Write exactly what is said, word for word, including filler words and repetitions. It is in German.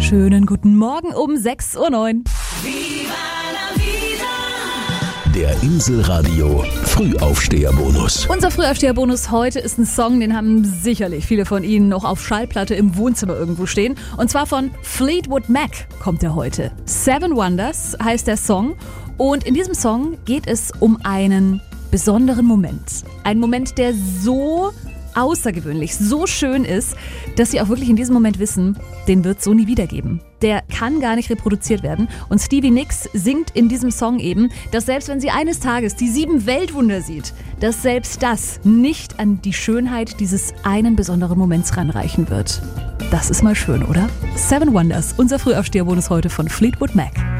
wunderschönen guten Morgen um sechs Uhr neun. Der Inselradio Frühaufsteherbonus. Unser Frühaufsteherbonus heute ist ein Song, den haben sicherlich viele von Ihnen noch auf Schallplatte im Wohnzimmer irgendwo stehen. Und zwar von Fleetwood Mac kommt er heute. Seven Wonders heißt der Song. Und in diesem Song geht es um einen besonderen Moment. Ein Moment, der so außergewöhnlich, so schön ist, dass Sie auch wirklich in diesem Moment wissen, den wird es so nie wieder geben. Der kann gar nicht reproduziert werden. Und Stevie Nicks singt in diesem Song eben, dass selbst wenn sie eines Tages die sieben Weltwunder sieht, dass selbst das nicht an die Schönheit dieses einen besonderen Moments ranreichen wird. Das ist mal schön, oder? Seven Wonders, unser Frühaufsteherbonus heute von Fleetwood Mac.